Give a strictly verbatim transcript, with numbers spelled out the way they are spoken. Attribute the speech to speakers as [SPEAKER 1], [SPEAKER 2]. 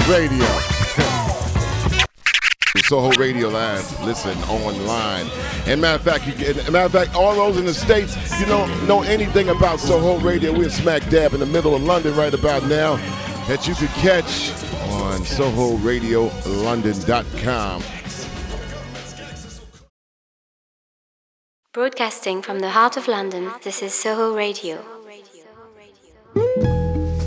[SPEAKER 1] Radio. Soho Radio Live. Listen online. And matter of fact, you get, matter of fact, all those in the States, you don't know anything about Soho Radio. We're smack dab in the middle of London right about now, that you could catch on soho radio london dot com.
[SPEAKER 2] Broadcasting from the heart of London, this is Soho Radio.